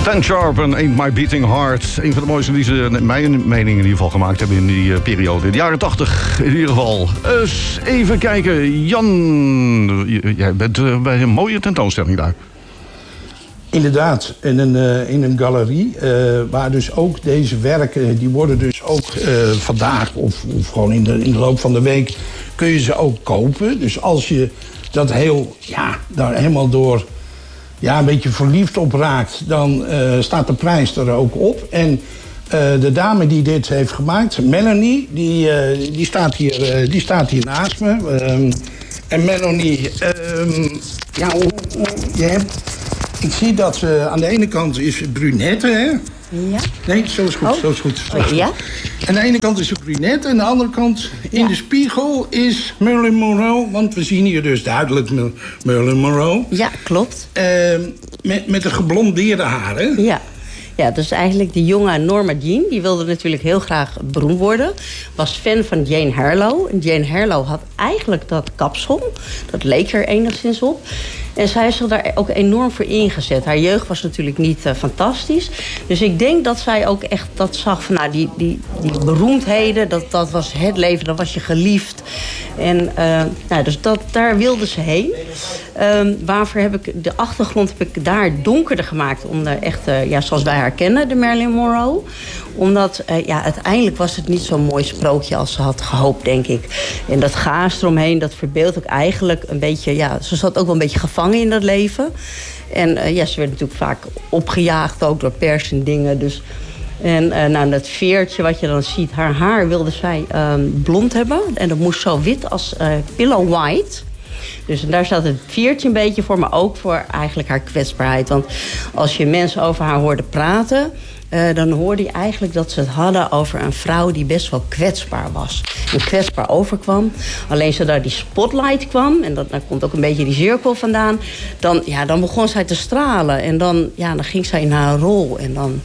Stan Sharp en Ain't My Beating Heart. Een van de mooiste die ze, mijn mening in ieder geval, gemaakt hebben in die periode. In de jaren 80 in ieder geval. Dus even kijken. Jan, jij bent bij een mooie tentoonstelling daar. Inderdaad, in een galerie, waar dus ook deze werken, die worden dus ook vandaag of gewoon in de loop van de week kun je ze ook kopen. Dus als je dat daar helemaal door een beetje verliefd op raakt, dan staat de prijs er ook op. En de dame die dit heeft gemaakt, Melanie, die staat hier naast me. En Melanie, ik zie dat ze aan de ene kant is brunette, hè? Ja. Nee, zo is goed, zo is goed. Ja? Aan de ene kant is ze brunette en aan de andere kant in de spiegel is Marilyn Monroe. Want we zien hier dus duidelijk Marilyn Monroe. Ja, klopt. Met de geblondeerde haren. Ja. Ja, dus eigenlijk die jonge Norma Jean, die wilde natuurlijk heel graag beroemd worden. Was fan van Jane Harlow. En Jane Harlow had eigenlijk dat kapsel. Dat leek er enigszins op. En zij heeft zich daar ook enorm voor ingezet. Haar jeugd was natuurlijk niet fantastisch. Dus ik denk dat zij ook echt dat zag van die beroemdheden. Dat was het leven, dat was je geliefd. En dus daar wilde ze heen. Waarvoor heb ik de achtergrond daar donkerder gemaakt. Om de echte, zoals wij haar kennen, de Marilyn Monroe. Omdat uiteindelijk was het niet zo'n mooi sprookje als ze had gehoopt, denk ik. En dat gaas eromheen, dat verbeeldt ook eigenlijk een beetje. Ze zat ook wel een beetje gevangen in dat leven. En ze werd natuurlijk vaak opgejaagd ook door pers en dingen. Dus. En dat veertje wat je dan ziet, haar haar wilde zij blond hebben. En dat moest zo wit als pillow white. Dus daar staat het veertje een beetje voor, maar ook voor eigenlijk haar kwetsbaarheid. Want als je mensen over haar hoorde praten, dan hoorde je eigenlijk dat ze het hadden over een vrouw die best wel kwetsbaar was. En kwetsbaar overkwam. Alleen zodra die spotlight kwam, en daar komt ook een beetje die cirkel vandaan, dan begon zij te stralen. En dan ging zij naar een rol. En dan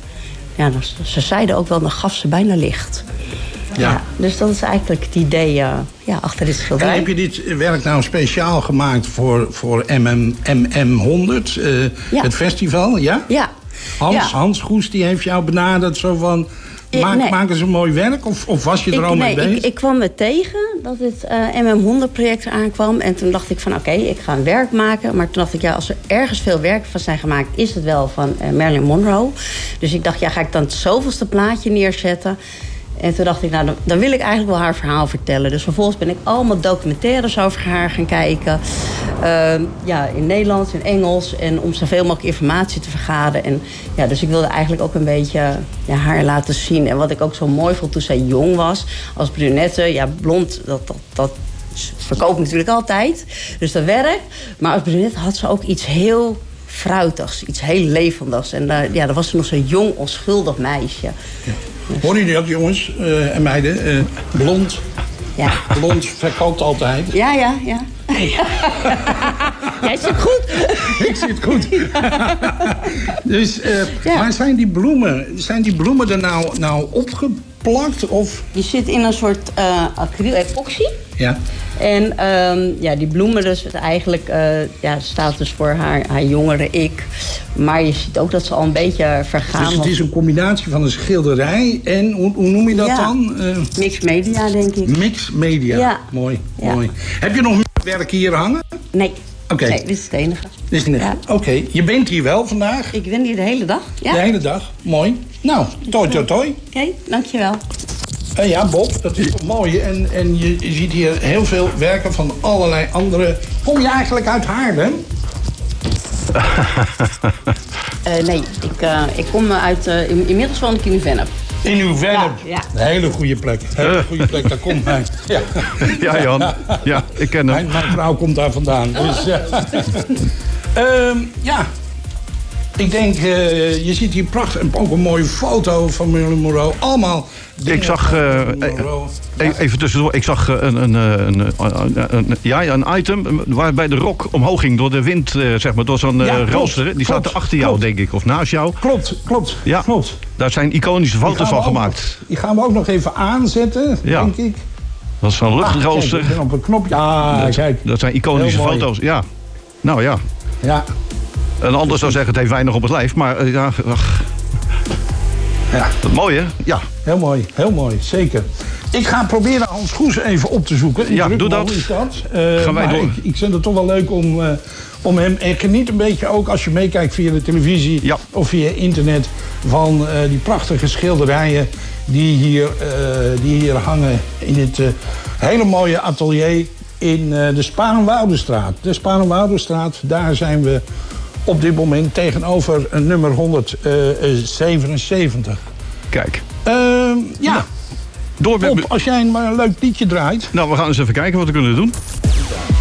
ze zeiden ook wel, dan gaf ze bijna licht. Ja, dus dat is eigenlijk het idee achter dit schilderij. En heb je dit werk nou speciaal gemaakt voor MM100, het festival? Ja? Ja. Hans Goes die heeft jou benaderd zo van, maak eens een mooi werk? Of was je er al mee bezig? Ik kwam me tegen dat het MM100-project aankwam. En toen dacht ik van oké, ik ga een werk maken. Maar toen dacht ik, als er ergens veel werk van zijn gemaakt, is het wel van Marilyn Monroe. Dus ik dacht, ga ik dan het zoveelste plaatje neerzetten? En toen dacht ik, dan wil ik eigenlijk wel haar verhaal vertellen. Dus vervolgens ben ik allemaal documentaires over haar gaan kijken. In Nederlands, in Engels. En om zoveel mogelijk informatie te vergaren. En dus ik wilde eigenlijk ook een beetje haar laten zien. En wat ik ook zo mooi vond toen zij jong was. Als brunette, blond, dat verkoopt natuurlijk altijd. Dus dat werkt. Maar als brunette had ze ook iets heel fruitigs. Iets heel levendigs. En dan was ze nog zo'n jong, onschuldig meisje. Ja. Hoor je dat, jongens en meiden? Blond. Ja. Blond verkoopt altijd. Ja. Jij zit goed. Ik zit goed. Dus, maar zijn die bloemen er nou opgeplakt? Of? Die zit in een soort acryl-epoxy. Ja. En die bloemen dus eigenlijk staat dus voor haar jongere ik. Maar je ziet ook dat ze al een beetje vergaan. Dus het is een combinatie van een schilderij en, hoe noem je dat dan? Mixed media, denk ik. Mixed media, ja. Mooi. Heb je nog meer werk hier hangen? Nee. Okay. Nee, dit is het enige. Oké, je bent hier wel vandaag? Ik ben hier de hele dag, ja. De hele dag, mooi. Nou, toi. Oké, dankjewel. Bob, dat is toch mooi. En je ziet hier heel veel werken van allerlei andere. Kom je eigenlijk uit Haarlem? Nee, ik kom uit... inmiddels woon ik in Nieuw-Vennep. In Nieuw-Vennep? Ja. Een hele goede plek. Daar komt mij. Ja. Ja, Jan. Ja, ik ken hem. Mijn vrouw komt daar vandaan. Dus, ik denk, je ziet hier prachtig. En ook een mooie foto van Marilyn Monroe. Allemaal. Ik zag, even tussendoor, ik zag een item waarbij de rok omhoog ging door de wind, door zo'n rooster. Die staat er achter jou, denk ik, of naast jou. Klopt. Ja, klopt. Daar zijn iconische foto's van gemaakt. Die gaan we ook nog even aanzetten, denk ik. Dat is zo'n luchtrooster. Kijk, op een knop. Ja, kijk. Dat zijn iconische foto's, ja. Nou ja. Ja. Een ander zou zeggen, het heeft weinig op het lijf. Maar ja, ach. Ja. Mooi, hè? Ja. Heel mooi, zeker. Ik ga proberen Hans Goes even op te zoeken. Ja, doe dat. Is dat. Gaan wij door. Ik vind het toch wel leuk om hem... En geniet een beetje ook als je meekijkt via de televisie of via internet... van die prachtige schilderijen die hier hangen in dit hele mooie atelier in de Sparenwoudestraat. De Sparenwoudestraat, daar zijn we op dit moment tegenover nummer 177. Kijk. Ja. Door met... Als jij maar een leuk liedje draait. Nou, we gaan eens even kijken wat we kunnen doen.